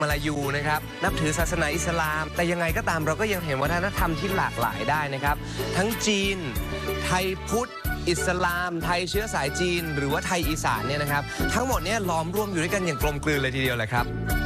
มาลายูนะครับนับถือศาสนาอิสลามแต่ยังไงก็ตามเราก็ยังเห็นวัฒนธรรมที่หลากหลายได้นะครับทั้งจีนไทยพุทธอิสลามไทยเชื้อสายจีนหรือว่าไทยอีสานเนี่ยนะครับทั้งหมดเนี่ยล้อมรวมอยู่ด้วยกันอย่างกลมกลืนเลยทีเดียวแหละครับ